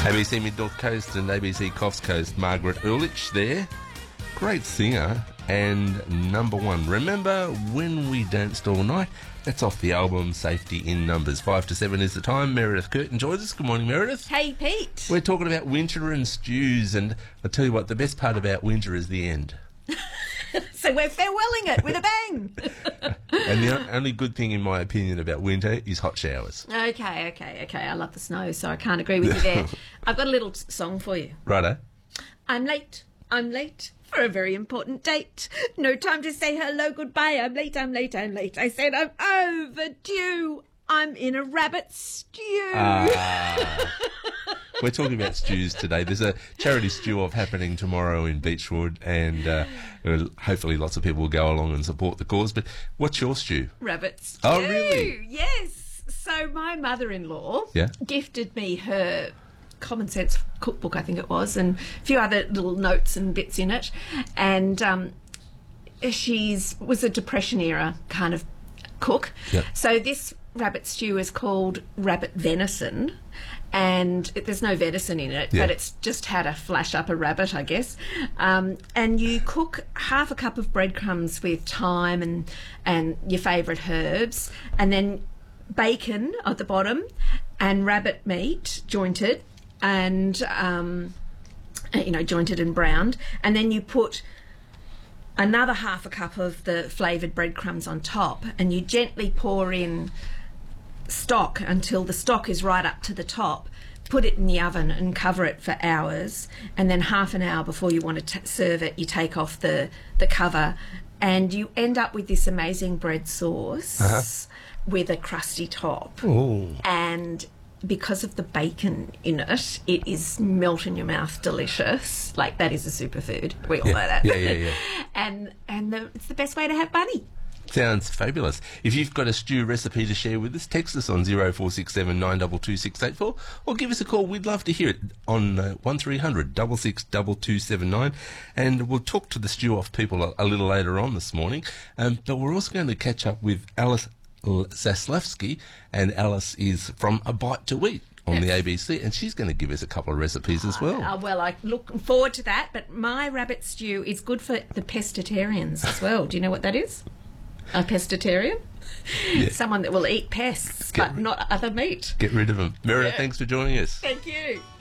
ABC Mid-North Coast and ABC Coffs Coast, Margaret Ehrlich there. Great singer and number one. Remember When We Danced All Night? That's off the album Safety in Numbers. 5 to 7 is the time. Meredith Curtin joins us. Good morning, Meredith. Hey, Pete. We're talking about winter and stews, and I'll tell you what, the best part about winter is the end. So we're farewelling it with a bang. And the only good thing, in my opinion, about winter is hot showers. Okay. I love the snow, so I can't agree with you there. I've got a little song for you. Righto. I'm late for a very important date. No time to say hello, goodbye. I'm late. I said I'm overdue. I'm in a rabbit stew. We're talking about stews today. There's a charity stew-off happening tomorrow in Beechwood, and hopefully lots of people will go along and support the cause. But what's your stew? Rabbit stew. Oh, really? Yes. So my mother-in-law gifted me her Common Sense cookbook, I think it was, and a few other little notes and bits in it. And was a Depression-era kind of cook. Yep. So this rabbit stew is called rabbit venison, and there's no venison in it, but it's just how to flash up a rabbit, I guess. And you cook half a cup of breadcrumbs with thyme and your favourite herbs, and then bacon at the bottom, and rabbit meat jointed, and jointed and browned, and then you put another half a cup of the flavoured breadcrumbs on top, and you gently pour in stock until the stock is right up to the top. Put it in the oven and cover it for hours, and then half an hour before you want to serve it, you take off the cover, and you end up with this amazing bread sauce with a crusty top. Ooh. And because of the bacon in it, it is melt in your mouth delicious. Like, that is a superfood. We all know that. Yeah. And it's the best way to have bunny. Sounds fabulous. If you've got a stew recipe to share with us, text us on 0467 922 684, or give us a call. We'd love to hear it on 1300 662279, and we'll talk to the stew-off people a little later on this morning. But we're also going to catch up with Alice Zaslavsky, and Alice is from A Bite to Eat on the ABC, and she's going to give us a couple of recipes as well. Well, I look forward to that, but my rabbit stew is good for the pescatarians as well. Do you know what that is? A pescatarian? Yeah. Someone that will eat pests, but not other meat. Get rid of them. Meredith, thanks for joining us. Thank you.